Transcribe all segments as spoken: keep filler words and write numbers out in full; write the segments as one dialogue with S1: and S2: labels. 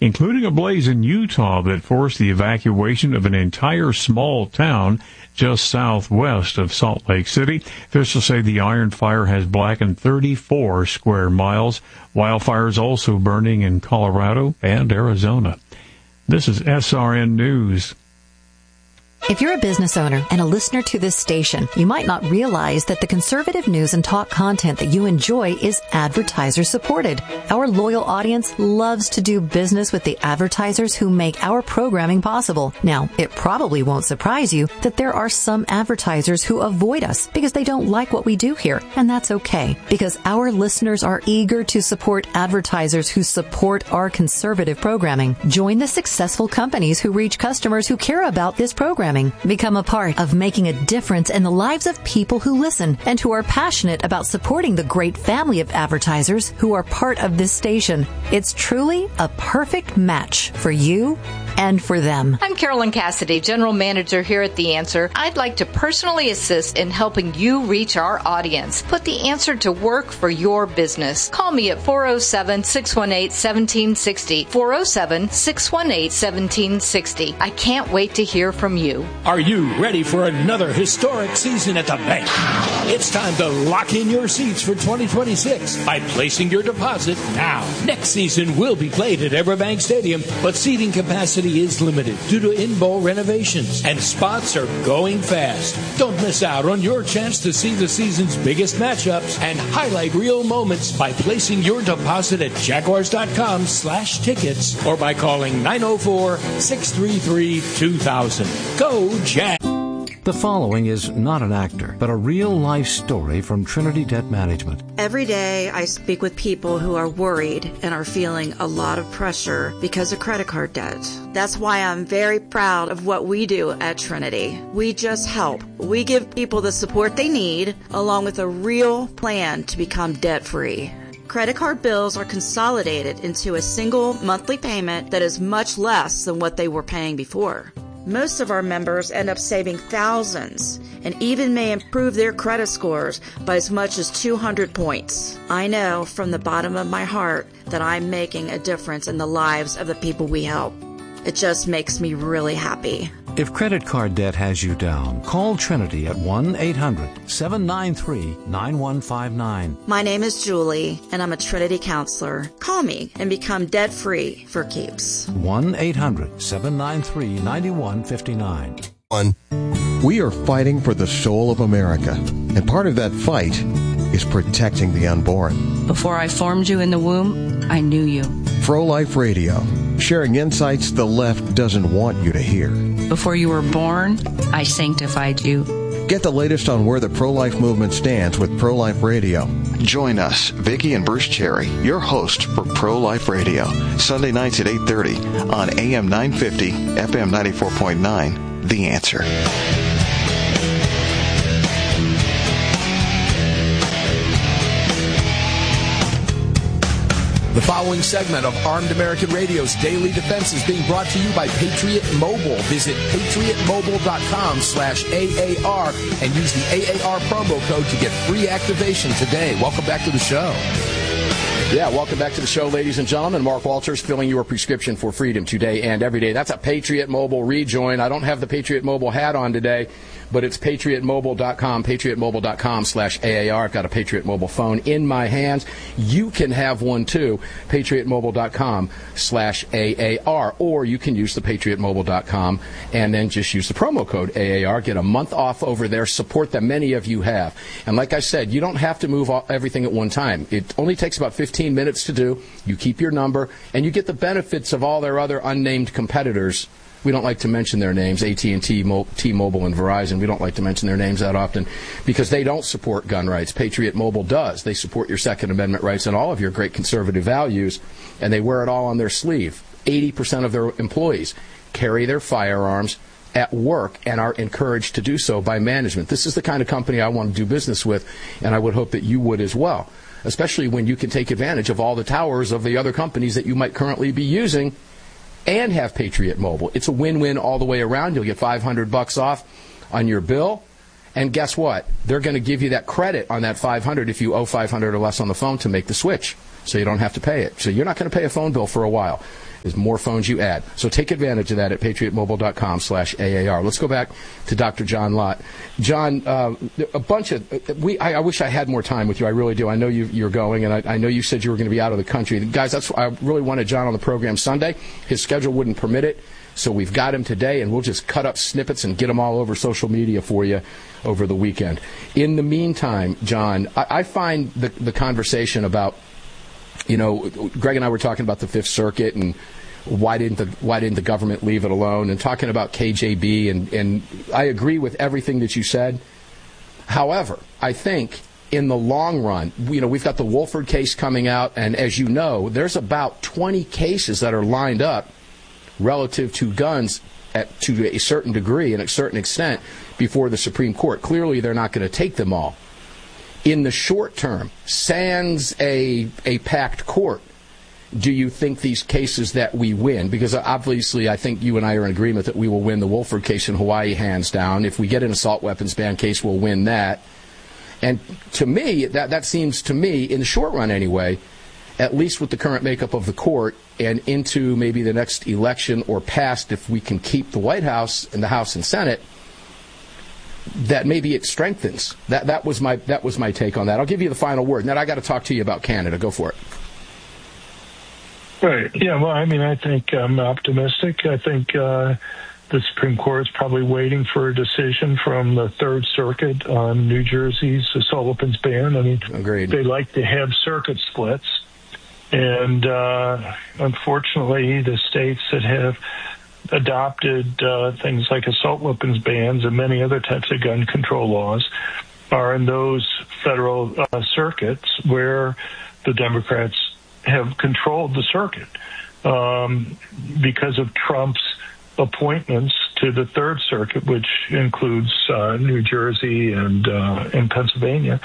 S1: including a blaze in Utah that forced the evacuation of an entire small town just southwest of Salt Lake City. Officials say the iron fire has blackened thirty-four square miles. Wildfires also burning in Colorado and Arizona. This is S R N News.
S2: If you're a business owner and a listener to this station, you might not realize that the conservative news and talk content that you enjoy is advertiser supported. Our loyal audience loves to do business with the advertisers who make our programming possible. Now, it probably won't surprise you that there are some advertisers who avoid us because they don't like what we do here. And that's okay, because our listeners are eager to support advertisers who support our conservative programming. Join the successful companies who reach customers who care about this programming. Become a part of making a difference in the lives of people who listen and who are passionate about supporting the great family of advertisers who are part of this station. It's truly a perfect match for you and for them.
S3: I'm Carolyn Cassidy, General Manager here at The Answer. I'd like to personally assist in helping you reach our audience. Put The Answer to work for your business. Call me at four oh seven, six one eight, one seven six oh, four oh seven, six one eight, one seven six oh. I can't wait to hear from you.
S4: Are you ready for another historic season at the bank? It's time to lock in your seats for twenty twenty-six by placing your deposit now. Next season will be played at Everbank Stadium, but seating capacity is limited due to in-bowl renovations, and spots are going fast. Don't miss out on your chance to see the season's biggest matchups and highlight real moments by placing your deposit at jaguars.com slash tickets or by calling nine oh four, six three three, two thousand. Go Jag!
S5: The following is not an actor, but a real-life story from Trinity Debt Management.
S6: Every day I speak with people who are worried and are feeling a lot of pressure because of credit card debt. That's why I'm very proud of what we do at Trinity. We just help. We give people the support they need, along with a real plan to become debt-free. Credit card bills are consolidated into a single monthly payment that is much less than what they were paying before. Most of our members end up saving thousands and even may improve their credit scores by as much as two hundred points. I know from the bottom of my heart that I'm making a difference in the lives of the people we help. It just makes me really happy.
S5: If credit card debt has you down, call Trinity at one eight hundred, seven nine three, nine one five nine.
S6: My name is Julie, and I'm a Trinity counselor. Call me and become debt-free for keeps.
S5: one eight hundred, seven nine three, nine one five nine.
S7: One. We are fighting for the soul of America, and part of that fight is protecting the unborn.
S8: Before I formed you in the womb, I knew you.
S7: Pro-Life Radio, sharing insights the left doesn't want you to hear.
S8: Before you were born, I sanctified you.
S7: Get the latest on where the pro-life movement stands with Pro-Life Radio.
S9: Join us, Vicki and Bruce Cherry, your host for Pro-Life Radio, Sunday nights at eight thirty on A M nine fifty, F M ninety-four point nine, The Answer.
S10: The following segment of Armed American Radio's Daily Defense is being brought to you by Patriot Mobile. Visit patriotmobile.com slash AAR and use the A A R promo code to get free activation today. Welcome back to the show.
S11: Yeah, welcome back to the show, ladies and gentlemen. Mark Walters filling your prescription for freedom today and every day. That's a Patriot Mobile rejoin. I don't have the Patriot Mobile hat on today, but it's patriot mobile dot com, patriot mobile dot com slash A A R. I've got a Patriot Mobile phone in my hands. You can have one too, patriot mobile dot com slash A A R, or you can use the patriot mobile dot com and then just use the promo code A A R. Get a month off over there. Support that many of you have. And like I said, you don't have to move everything at one time. It only takes about fifteen minutes to do. You keep your number, and you get the benefits of all their other unnamed competitors. We don't like to mention their names, A T and T, Mo- T-Mobile, and Verizon. We don't like to mention their names that often because they don't support gun rights. Patriot Mobile does. They support your Second Amendment rights and all of your great conservative values, and they wear it all on their sleeve. eighty percent of their employees carry their firearms at work and are encouraged to do so by management. This is the kind of company I want to do business with, and I would hope that you would as well, especially when you can take advantage of all the towers of the other companies that you might currently be using and have Patriot Mobile. It's a win-win all the way around. You'll get five hundred bucks off on your bill. And guess what? They're going to give you that credit on that five hundred if you owe five hundred or less on the phone to make the switch, so you don't have to pay it. So you're not going to pay a phone bill for a while. is more phones you add. So take advantage of that at patriotmobile.com slash AAR. Let's go back to Doctor John Lott. John, uh, a bunch of, we, I, I wish I had more time with you. I really do. I know you, you're going, and I, I know you said you were going to be out of the country. Guys, that's I really wanted John on the program Sunday. His schedule wouldn't permit it, so we've got him today, and we'll just cut up snippets and get them all over social media for you over the weekend. In the meantime, John, I, I find the, the conversation about, you know, Greg and I were talking about the Fifth Circuit and why didn't the why didn't the government leave it alone, and talking about K J B, and, and I agree with everything that you said. However, I think in the long run, you know, we've got the Wolford case coming out, and as you know, there's about twenty cases that are lined up relative to guns at, to a certain degree and a certain extent before the Supreme Court. Clearly, they're not going to take them all. In the short term, sans a a packed court, do you think these cases that we win, because obviously I think you and I are in agreement that we will win the Wolford case in Hawaii hands down. If we get an assault weapons ban case, we'll win that. And to me, that, that seems to me, in the short run anyway, at least with the current makeup of the court and into maybe the next election or past, if we can keep the White House and the House and Senate, that maybe it strengthens. That that was my that was my take on that. I'll give you the final word. Now I got to talk to you about Canada. Go for it.
S12: Right. Yeah, well, I mean, I think I'm optimistic. I think uh, the Supreme Court is probably waiting for a decision from the Third Circuit on New Jersey's assault weapons ban. I mean,
S11: Agreed.
S12: They like to have circuit splits. And uh, unfortunately, the states that have adopted uh, things like assault weapons bans and many other types of gun control laws are in those federal uh, circuits where the Democrats have controlled the circuit um, because of Trump's appointments to the Third Circuit, which includes uh, New Jersey and uh, and Pennsylvania.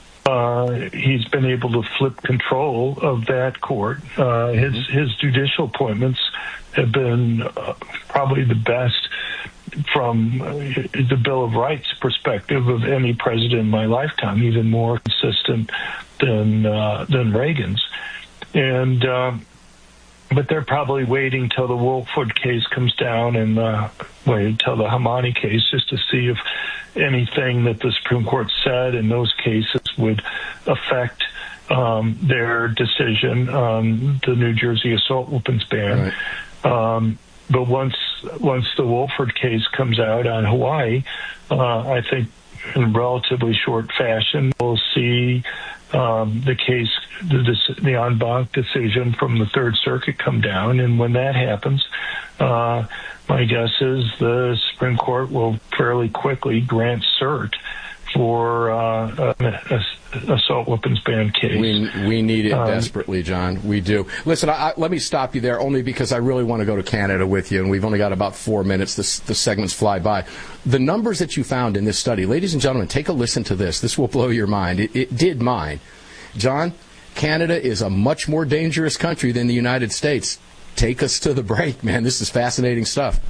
S12: Uh, he's been able to flip control of that court. Uh, his his judicial appointments have been uh, probably the best from uh, the Bill of Rights perspective of any president in my lifetime, even more consistent than uh, than Reagan's. And uh, but they're probably waiting till the Wolford case comes down and uh, wait until the Hamani case just to see if anything that the Supreme Court said in those cases would affect um, their decision on the New Jersey assault weapons ban. Right. Um, but once once the Wolford case comes out on Hawaii, uh, I think in relatively short fashion we'll see um, the case, the, the en banc decision from the Third Circuit come down, and when that happens, uh, my guess is the Supreme Court will fairly quickly grant cert for uh, a, a assault weapons ban case.
S11: We, we need it
S12: um,
S11: desperately, John. We do. Listen, I, I, let me stop you there only because I really want to go to Canada with you, and we've only got about four minutes. This, the segments fly by. The numbers that you found in this study, ladies and gentlemen, take a listen to this. This will blow your mind. It, it did mine. John, Canada is a much more dangerous country than the United States. Take us to the break, man. This is fascinating stuff.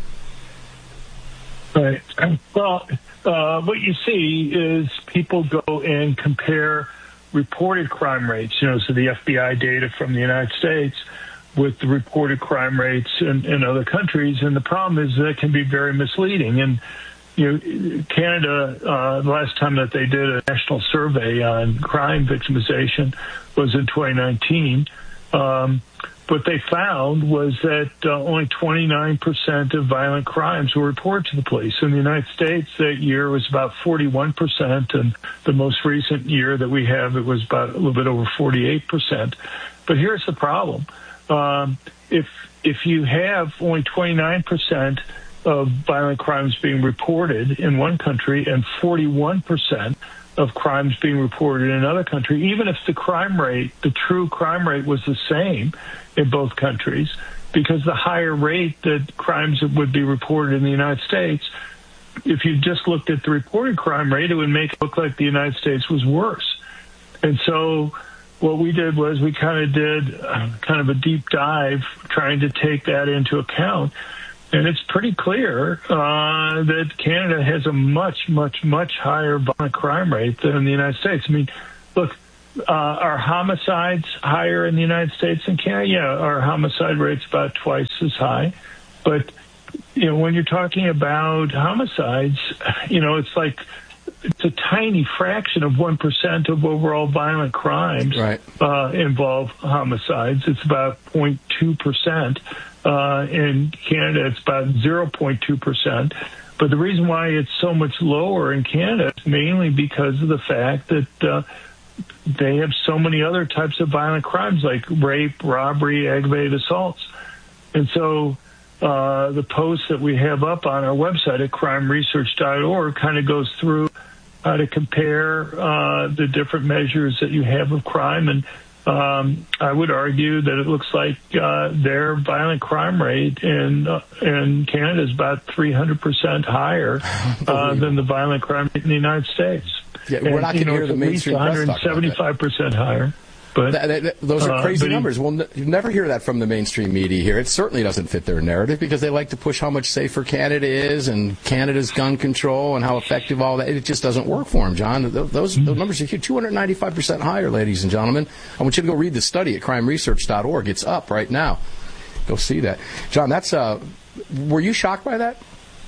S12: Right. Well, uh, what you see is people go and compare reported crime rates, you know, so the F B I data from the United States with the reported crime rates in, in other countries. And the problem is that can be very misleading. And, you know, Canada, uh, the last time that they did a national survey on crime victimization was in twenty nineteen. Um, what they found was that uh, only twenty-nine percent of violent crimes were reported to the police. In the United States, that year was about forty-one percent, and the most recent year that we have, it was about a little bit over forty-eight percent. But here's the problem. Um, if if you have only twenty-nine percent of violent crimes being reported in one country and forty-one percent of crimes being reported in another country, even if the crime rate, the true crime rate was the same in both countries, because the higher rate that crimes would be reported in the United States, if you just looked at the reported crime rate, it would make it look like the United States was worse. And so what we did was we kind of did uh, kind of a deep dive trying to take that into account. And it's pretty clear uh, that Canada has a much, much, much higher violent crime rate than the United States. I mean, look, uh, are homicides higher in the United States than Canada? Yeah, our homicide rate's about twice as high. But, you know, when you're talking about homicides, you know, it's like it's a tiny fraction of one percent of overall violent crimes
S11: right.
S12: uh, involve homicides. It's about zero point two percent. Uh, in Canada, it's about zero point two percent. But the reason why it's so much lower in Canada is mainly because of the fact that uh, they have so many other types of violent crimes like rape, robbery, aggravated assaults. And so uh, the post that we have up on our website at crime research dot org kind of goes through how to compare uh, the different measures that you have of crime. And um, I would argue that it looks like uh, their violent crime rate in uh, in Canada is about three hundred percent higher uh, than the violent crime rate in the United States.
S11: Yeah, we're
S12: and,
S11: not going to hear the mainstream press talk about that.
S12: one hundred seventy-five percent higher. But,
S11: that, that, those are crazy
S12: uh,
S11: numbers. Well, you never hear that from the mainstream media here. It certainly doesn't fit their narrative because they like to push how much safer Canada is and Canada's gun control and how effective all that. It just doesn't work for them, John. Those, those numbers are huge. two hundred ninety-five percent higher, ladies and gentlemen. I want you to go read the study at crime research dot org. It's up right now. Go see that. John, that's uh, were you shocked by that?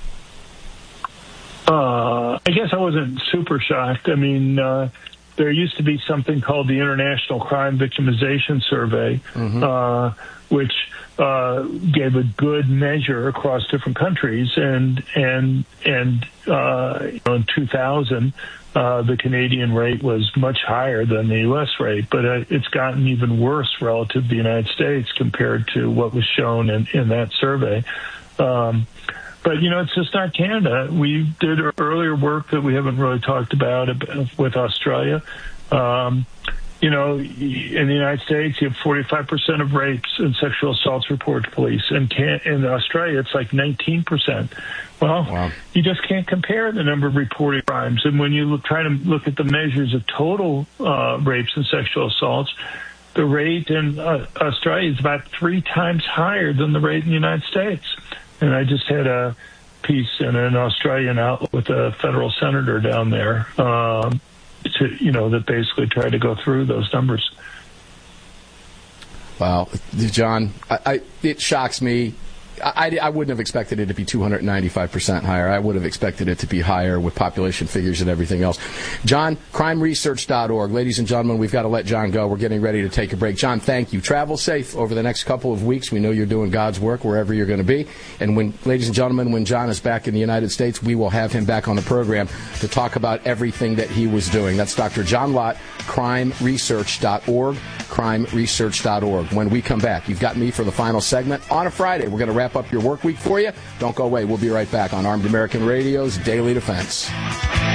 S12: Uh, I guess I wasn't super shocked. I mean, uh, there used to be something called the International Crime Victimization Survey, mm-hmm. uh, which uh, gave a good measure across different countries. And and and uh, you know, in two thousand, uh, the Canadian rate was much higher than the U S rate, but uh, it's gotten even worse relative to the United States compared to what was shown in, in that survey. Um, But, you know, it's just not Canada. We did earlier work that we haven't really talked about with Australia. Um, you know, in the United States, you have forty-five percent of rapes and sexual assaults reported to police. In, can- in Australia, it's like nineteen percent. Well, wow. You just can't compare the number of reported crimes. And when you look, try to look at the measures of total uh, rapes and sexual assaults, the rate in uh, Australia is about three times higher than the rate in the United States. And I just had a piece in an Australian outlet with a federal senator down there, um, to, you know, that basically tried to go through those numbers.
S11: Wow, John, I, I, it shocks me. I, I wouldn't have expected it to be two hundred ninety-five percent higher. I would have expected it to be higher with population figures and everything else. John, crime research dot org. Ladies and gentlemen, we've got to let John go. We're getting ready to take a break. John, thank you. Travel safe over the next couple of weeks. We know you're doing God's work wherever you're going to be. And when, ladies and gentlemen, when John is back in the United States, we will have him back on the program to talk about everything that he was doing. That's Doctor John Lott, crime research dot org, crime research dot org. When we come back, you've got me for the final segment on a Friday. We're going to wrap up your work week for you. Don't go away. We'll be right back on Armed American Radio's Daily Defense.